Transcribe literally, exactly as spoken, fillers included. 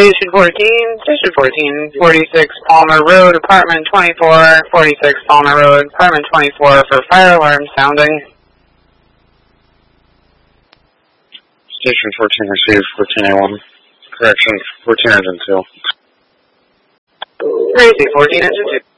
Station fourteen, Station fourteen, forty-six Palmer Road, Apartment twenty-four, forty-six Palmer Road, Apartment twenty-four for fire alarm sounding. Station fourteen received, fourteen A one. Correction, fourteen engine two. Receive fourteen engine two.